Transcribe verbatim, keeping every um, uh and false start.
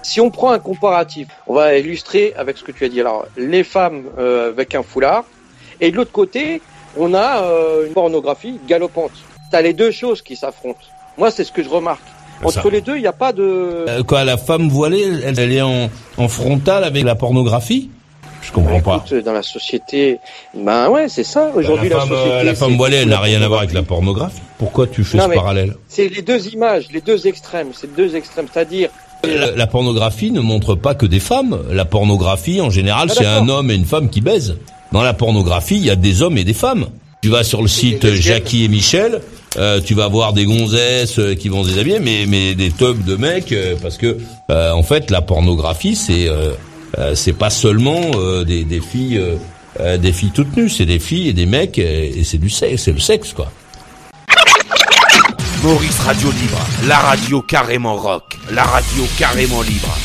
Si on prend un comparatif, on va illustrer avec ce que tu as dit. Alors, les femmes euh, avec un foulard, et de l'autre côté, on a euh, une pornographie galopante. T'as les deux choses qui s'affrontent. Moi, c'est ce que je remarque. Entre ça. les deux, il n'y a pas de... Euh, quoi, la femme voilée, elle, elle est en, en frontale avec la pornographie ? Je comprends bah, écoute, pas. Dans la société, ben ouais, c'est ça. Aujourd'hui, la, la femme, société. Euh, la femme voilée, elle n'a rien à voir avec la pornographie. Pourquoi tu fais non, ce parallèle ? C'est les deux images, les deux extrêmes. C'est les deux extrêmes, c'est-à-dire. La, la pornographie ne montre pas que des femmes. La pornographie, en général, ah, c'est un homme et une femme qui baisent. Dans la pornographie, il y a des hommes et des femmes. Tu vas sur le site Jackie et Michel, euh, tu vas voir des gonzesses euh, qui vont se déshabiller, mais mais des tubs de mecs, euh, parce que euh, en fait, la pornographie, c'est euh, euh, c'est pas seulement euh, des des filles euh, euh, des filles toutes nues, c'est des filles et des mecs, et, et c'est du sexe, c'est le sexe quoi. Maurice Radio Libre, la radio carrément rock, la radio carrément libre.